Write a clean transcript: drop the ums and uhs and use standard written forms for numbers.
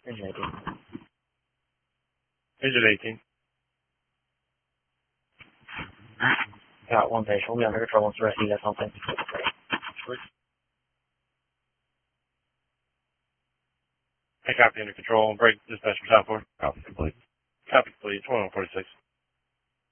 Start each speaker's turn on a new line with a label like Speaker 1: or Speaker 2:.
Speaker 1: Engine 18.
Speaker 2: Engine 18.
Speaker 1: Got one base. We'll be under control once the rest of you guys don't think.
Speaker 2: Sweet. I copy under control. Break dispatch for South 4.
Speaker 3: Copy complete.
Speaker 2: Copy complete. 2146.